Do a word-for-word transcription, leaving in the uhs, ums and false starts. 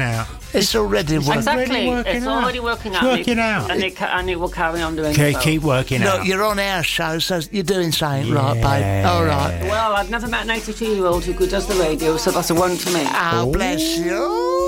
working out. It's already working. Exactly, working it's out. already working It's out. working out. And it, ca- and it will carry on doing Okay, so. keep working Look, out. you're on our show, so you're doing something Yeah. right, babe. All right. Well, I've never met an eighty-two-year-old who does the radio, so that's a one to me. Oh, bless you.